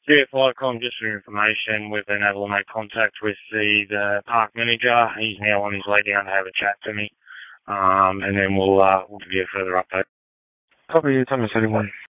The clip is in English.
Yeah, Flightcom, just for information, we've been able to make contact with the park manager. He's now on his way down to have a chat to me, and then we'll give you a further update. Copy, Thomas 81.